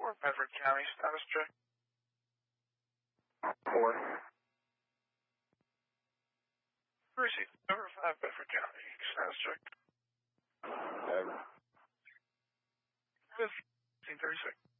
4, Bedford County, status check. 4. Receipt, number 5, Bedford County, status check. 7. 1536.